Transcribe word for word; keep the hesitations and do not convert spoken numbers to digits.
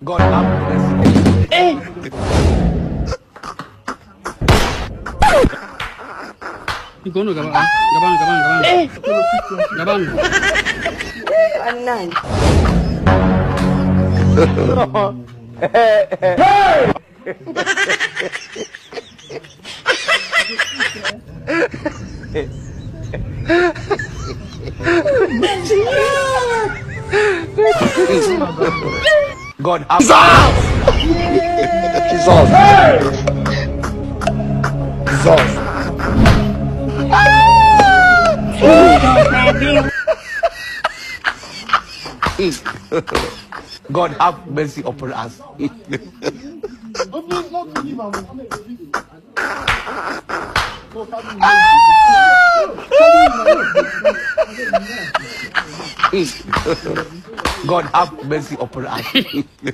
God have mercy. Hey! Ikaw no, gaban, gaban, gaban, gaban. Eh! Gaban. Anan. God have Jesus. Jesus. God have mercy upon us. God have mercy upon us.